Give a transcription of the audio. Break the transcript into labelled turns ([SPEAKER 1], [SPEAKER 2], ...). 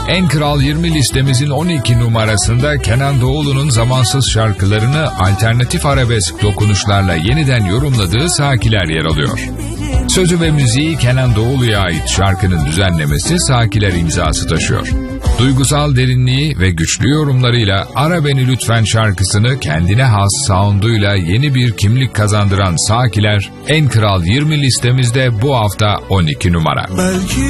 [SPEAKER 1] En Kral 20 listemizin 12 numarasında Kenan Doğulu'nun zamansız şarkılarını alternatif arabesk dokunuşlarla yeniden yorumladığı Sakiler yer alıyor. Sözü ve müziği Kenan Doğulu'ya ait şarkının düzenlemesi Sakiler imzası taşıyor. Duygusal derinliği ve güçlü yorumlarıyla Ara Beni Lütfen şarkısını kendine has sound'uyla yeni bir kimlik kazandıran Sakiler, En Kral 20 listemizde bu hafta 12 numara.